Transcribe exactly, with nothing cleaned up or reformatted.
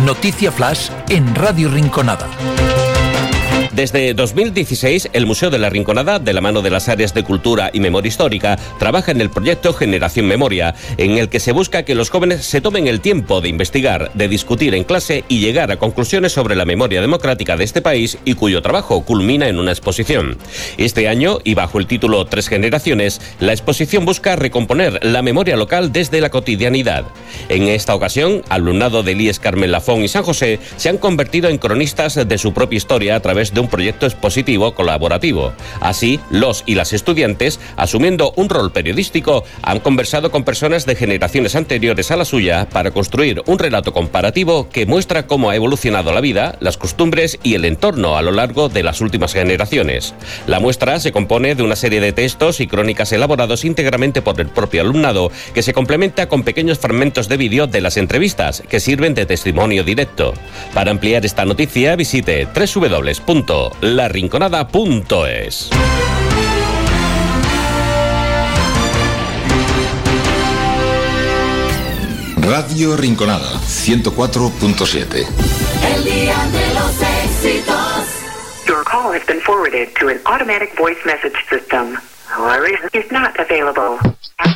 Noticia Flash en Radio Rinconada. Desde dos mil dieciséis, el Museo de la Rinconada, de la mano de las áreas de Cultura y Memoria Histórica, trabaja en el proyecto Generación Memoria, en el que se busca que los jóvenes se tomen el tiempo de investigar, de discutir en clase y llegar a conclusiones sobre la memoria democrática de este país y cuyo trabajo culmina en una exposición. Este año, y bajo el título Tres Generaciones, la exposición busca recomponer la memoria local desde la cotidianidad. En esta ocasión, alumnado del I E S Carmen Lafón y San José se han convertido en cronistas de su propia historia a través de un proyecto expositivo colaborativo. Así, los y las estudiantes, asumiendo un rol periodístico, han conversado con personas de generaciones anteriores a la suya para construir un relato comparativo que muestra cómo ha evolucionado la vida, las costumbres y el entorno a lo largo de las últimas generaciones. La muestra se compone de una serie de textos y crónicas elaborados íntegramente por el propio alumnado, que se complementa con pequeños fragmentos de vídeo de las entrevistas, que sirven de testimonio directo. Para ampliar esta noticia, visite doble u doble u doble u punto la rinconada punto es. Radio Rinconada ciento cuatro punto siete. El día de los éxitos. Your call has been forwarded to an automatic voice message system. However, is not available.